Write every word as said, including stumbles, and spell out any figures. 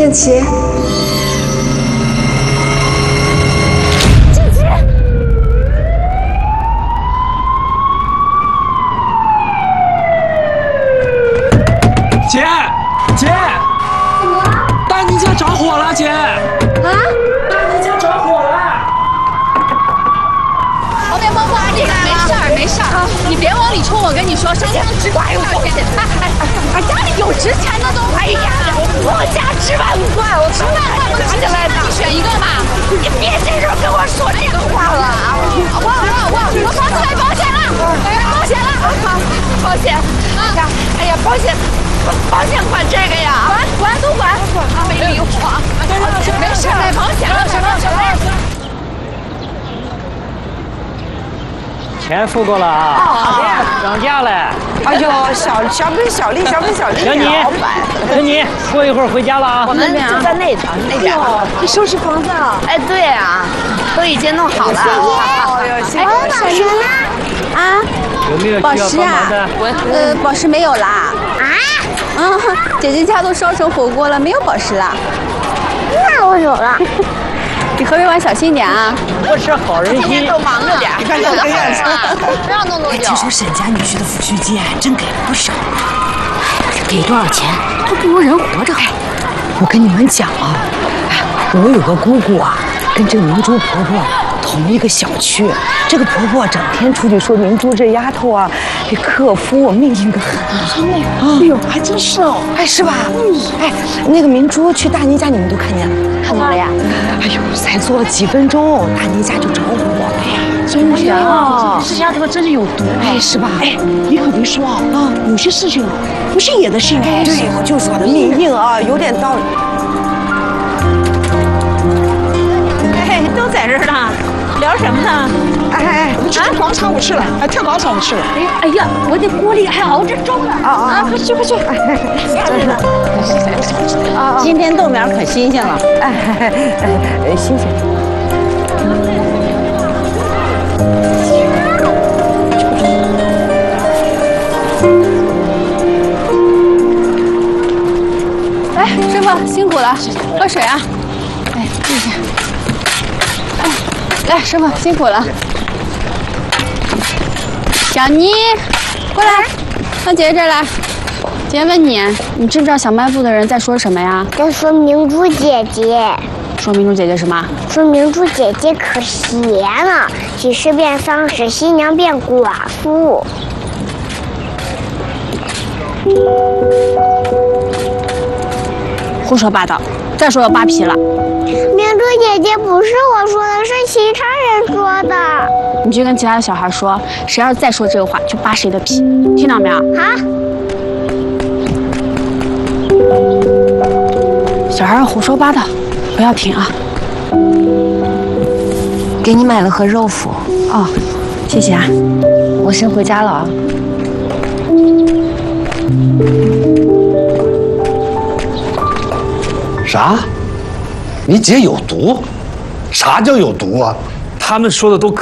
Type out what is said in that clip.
建奇， 建奇， 姐，姐， 怎么了？ 大妮家着火了，姐！啊！大妮家着火了！ 后面风风，你没事儿，没事儿，你别往里冲，我跟你说，商场值万块钱，哎哎哎，家里有值钱的东西。哎呀，我家值万块，我值万块不值钱，你选一个吧。你别这时候跟我说这个话了啊！我我我我房子买保险了，保险了，保险啊！哎呀，保险。保险管这个呀？管管都管，没理我。没事，买保险了，什么什么？ 钱付过了啊！哦，涨价了。 哎呦，小小本小利，小本小利。 小妮，小妮，过一会儿回家了啊。 我们就在那头那边。你收拾房子啊？ 哎，对啊，都已经弄好了。 哦哟，谢谢。 宝石呢？啊？ 有没有需要帮忙的？ 呃，宝石没有啦。啊？嗯，姐姐家都烧成火锅了，没有宝石了。 那我有了。 你喝这碗小心点啊！ 我是好人心。 今天都忙着点，你看这个样子。 不要弄多久。 听说沈家女婿的抚恤金真给了不少，给多少钱都不如人活着好。我跟你们讲啊，我有个姑姑啊，跟这个明珠婆婆同一个小区。这个婆婆整天出去说明珠这丫头啊，这克夫命硬的很。 真的呀？哎呦，还真是哦。 哎，是吧？嗯。哎，那个明珠去大妮家，你们都看见了？ 看到了呀。 哎呦，才坐了几分钟，大妮家就着火了呀！ 真是啊，这丫头真是有毒， 哎，是吧？ 哎，你可别说啊，啊，有些事情不信也得信。 哎，对，我就说的命硬啊，有点道理。 哎，都在这儿呢，聊什么呢？哎哎哎，去跳广场舞去了，哎，跳广场舞去了。 哎哎呀，我这锅里还熬着粥呢。 啊啊，快去快去！真是。 啊，今天豆苗可新鲜了。 哎哎哎，新鲜。 来，师傅辛苦了，喝水啊。哎，谢谢。哎，来，师傅辛苦了。小妮，过来，到姐姐这儿来。姐姐问你，你知不知道小卖部的人在说什么呀？ 在说明珠姐姐， 说明珠姐姐什么？ 说明珠姐姐可邪了，几十变丧使新娘变寡妇。 胡说八道，再说要扒皮了。 明珠姐姐不是我说的，是其他人说的。 你去跟其他的小孩说，谁要是再说这个话，就扒谁的皮，听到没有？ 好。 小孩胡说八道，不要听啊！ 给你买了盒肉脯。 哦，谢谢啊。 我先回家了啊。 啥？你姐有毒？啥叫有毒啊？ 他们说的都可。